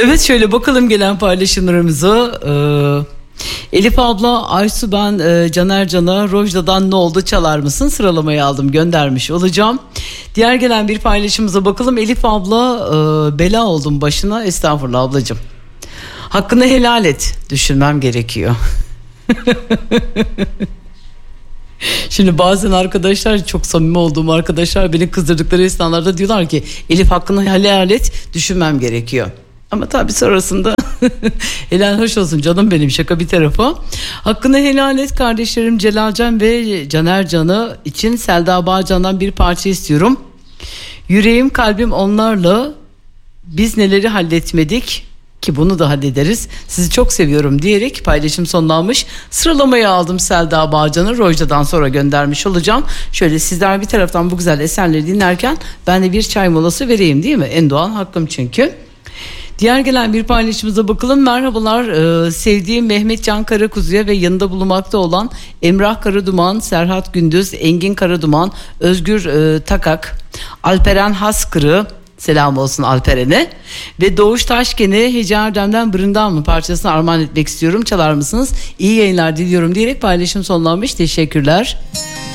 Evet, şöyle bakalım gelen paylaşımlarımıza. Elif abla, Aysu ben, Caner Can'a Rojda'dan ne oldu çalar mısın? Sıralamayı aldım, göndermiş olacağım. Diğer gelen bir paylaşımımıza bakalım. Elif abla, bela oldum başına. Estağfurullah ablacığım. Hakkını helal et. Düşünmem gerekiyor. Şimdi bazen arkadaşlar, çok samimi olduğum arkadaşlar, beni kızdırdıkları esnalarda diyorlar ki Elif hakkını helal et, düşünmem gerekiyor. Ama tabii sonrasında helal hoş olsun canım benim, şaka bir tarafa. Hakkını helal et kardeşlerim Celalcan ve Caner Can'ı için Selda Bağcan'dan bir parça istiyorum. Yüreğim kalbim onlarla, biz neleri halletmedik ki bunu da hallederiz. Sizi çok seviyorum diyerek paylaşım sonlanmış. Sıralamayı aldım Selda Bağcan'ı, Rojda'dan sonra göndermiş olacağım. Şöyle sizler bir taraftan bu güzel eserleri dinlerken ben de bir çay molası vereyim, değil mi? En doğal hakkım çünkü. Diğer gelen bir paylaşımımıza bakalım. Merhabalar, sevdiğim Mehmet Can Karakuzu'ya ve yanında bulunmakta olan Emrah Karaduman, Serhat Gündüz, Engin Karaduman, Özgür Takak, Alperen Haskırı, selam olsun Alperen'e, ve Doğuş Taşken'e Hece Erdem'den Bırından mı parçasını armağan etmek istiyorum. Çalar mısınız? İyi yayınlar diliyorum diyerek paylaşım sonlanmış. Teşekkürler.